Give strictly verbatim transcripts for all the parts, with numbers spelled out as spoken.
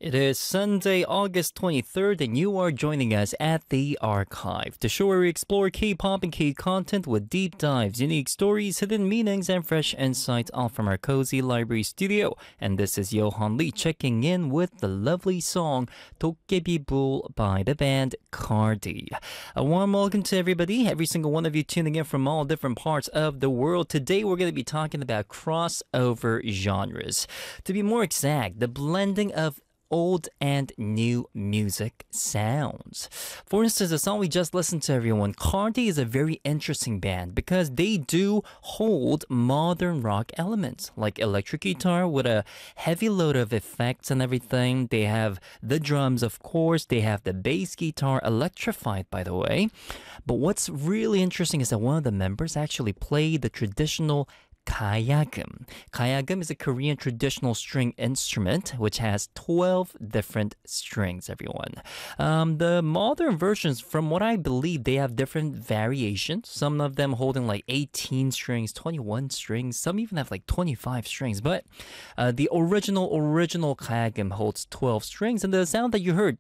It is Sunday, August twenty-third, and you are joining us at The Archive, the show where we explore K-pop and K-content with deep dives, unique stories, hidden meanings, and fresh insights, all from our cozy library studio. And this is Johan Lee checking in with the lovely song 도깨비불 by the band Cardi. A warm welcome to everybody, every single one of you tuning in from all different parts of the world. Today we're going to be talking about crossover genres. To be more exact, the blending of old and new music sounds. For instance, the song we just listened to, everyone, Cardi is a very interesting band because they do hold modern rock elements like electric guitar with a heavy load of effects and everything. They have the drums, of course. They have the bass guitar, electrified, by the way. But what's really interesting is that one of the members actually played the traditional Kayagum. Kayagum is a Korean traditional string instrument which has twelve different strings, everyone. Um, the modern versions, from what I believe, they have different variations. Some of them holding like eighteen strings, twenty-one strings. Some even have like twenty-five strings. But uh, the original, original Kayagum holds twelve strings. And the sound that you heard,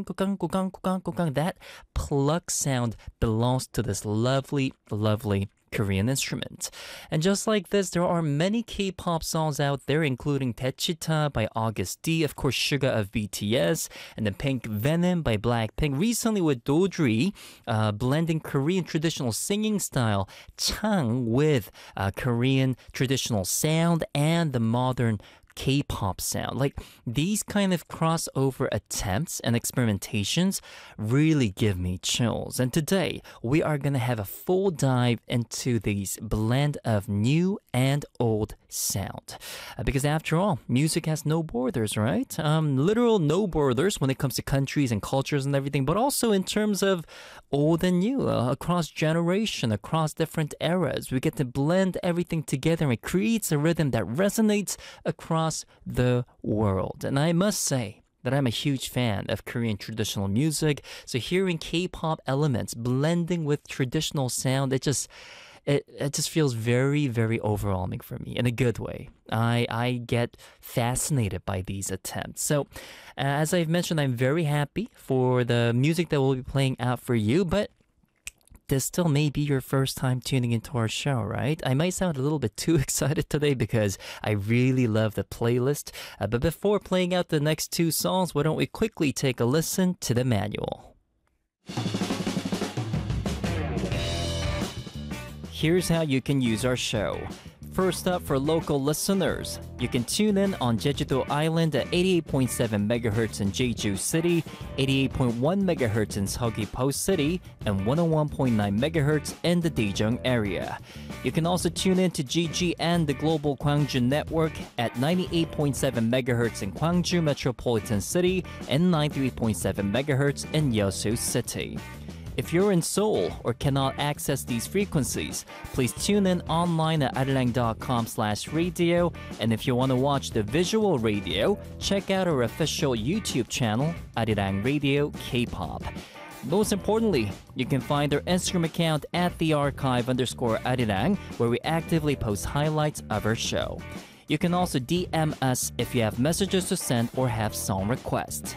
that pluck sound belongs to this lovely, lovely Korean instrument. And just like this, there are many K-pop songs out there, including Daechwita by August D, of course Suga of B T S, and then Pink Venom by Blackpink. Recently with Dodri, uh, blending Korean traditional singing style Chang with uh, Korean traditional sound and the modern K-pop sound. Like, these kind of crossover attempts and experimentations really give me chills. And today, we are going to have a full dive into these blend of new and old sound. Uh, because after all, music has no borders, right? Um, literal no borders when it comes to countries and cultures and everything, but also in terms of old and new, uh, across generation, across different eras. We get to blend everything together and it creates a rhythm that resonates across the world. And I must say that I'm a huge fan of Korean traditional music. So hearing K-pop elements blending with traditional sound, it just it, it just feels very, very overwhelming for me in a good way. I I get fascinated by these attempts. So as I've mentioned, I'm very happy for the music that we'll be playing out for you, but this still may be your first time tuning into our show, right? I might sound a little bit too excited today because I really love the playlist. Uh, but before playing out the next two songs, why don't we quickly take a listen to the manual? Here's how you can use our show. First up, for local listeners, you can tune in on Jeju-do Island at eighty-eight point seven megahertz in Jeju City, eighty-eight point one megahertz in Seogwipo City, and one oh one point nine megahertz in the Daejeong area. You can also tune in to G G N, the Global Gwangju Network, at ninety-eight point seven megahertz in Gwangju Metropolitan City and ninety-three point seven megahertz in Yeosu City. If you're in Seoul or cannot access these frequencies, please tune in online at arirang.com slash radio. And if you want to watch the visual radio, check out our official YouTube channel, Arirang Radio K-pop. Most importantly, you can find our Instagram account at the archive underscore Arirang, where we actively post highlights of our show. You can also D M us if you have messages to send or have song requests.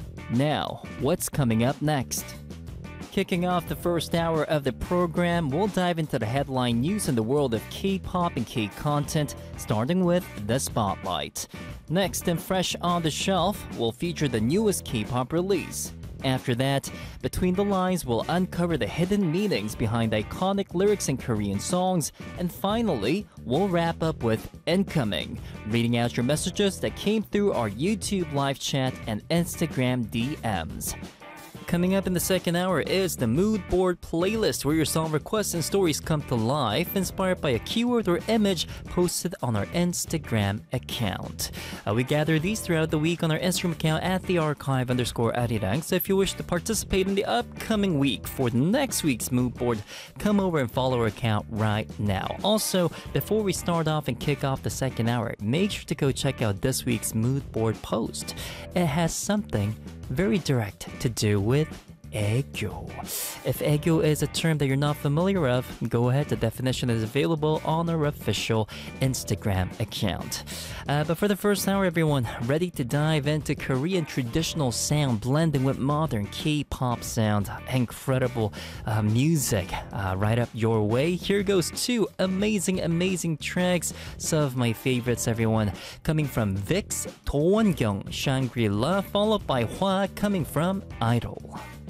Now, what's coming up next? Kicking off the first hour of the program, we'll dive into the headline news in the world of K-pop and K-content, starting with the Spotlight. Next, and fresh on the shelf, we'll feature the newest K-pop release. After that, Between the Lines will uncover the hidden meanings behind iconic lyrics in Korean songs. And finally, we'll wrap up with Incoming, reading out your messages that came through our YouTube live chat and Instagram D Ms. Coming up in the second hour is the Mood Board playlist, where your song requests and stories come to life, inspired by a keyword or image posted on our Instagram account. Uh, we gather these throughout the week on our Instagram account at the archive underscore Arirang. So if you wish to participate in the upcoming week for next week's Mood Board, come over and follow our account right now. Also, before we start off and kick off the second hour, make sure to go check out this week's Mood Board post. It has something very direct to do with 애교. If 애교 is a term that you're not familiar of, go ahead. The definition is available on our official Instagram account. Uh, but for the first hour, everyone, ready to dive into Korean traditional sound blending with modern K-pop sound. Incredible uh, music uh, right up your way. Here goes two amazing, amazing tracks. Some of my favorites, everyone, coming from VIXX, 도원경, Shangri-La, followed by Hwa coming from Idol.